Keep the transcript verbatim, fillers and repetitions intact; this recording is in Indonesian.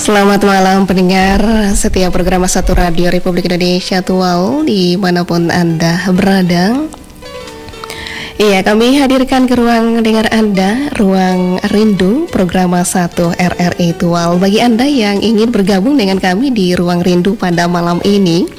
Selamat malam pendengar setiap program Satu Radio Republik Indonesia Tual dimanapun Anda berada. Iya, kami hadirkan ke ruang dengar Anda, ruang rindu program satu R R I Tual. Bagi Anda yang ingin bergabung dengan kami di ruang rindu pada malam ini,